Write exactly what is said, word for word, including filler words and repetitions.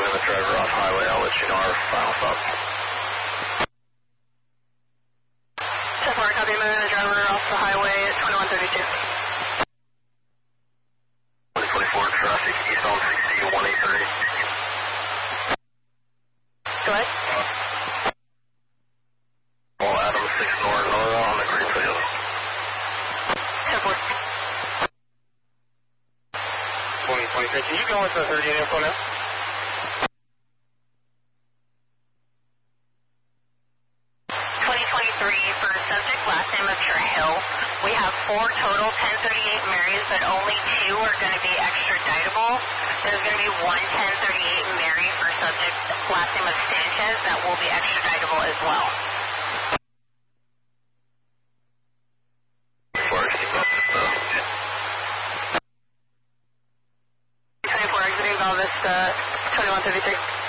moving the driver off highway. I'll let you know our final stop. ten four, copy, moving the driver off the highway at twenty-one thirty-two. one twenty-four, traffic eastbound sixty, one eighty-three. Go ahead. All Adam, six Nora Nora on the green Toyota. ten four. twenty twenty-three, can you go into the thirty-eight info now? twenty twenty-three for subject last name of Hill. We have four total ten thirty-eight Marys, but only two are going to be extraditable. There's going to be one ten thirty-eight Mary for subject last name of Sanchez that will be extraditable as well. twenty-four exiting Val Vista, twenty-one thirty-three.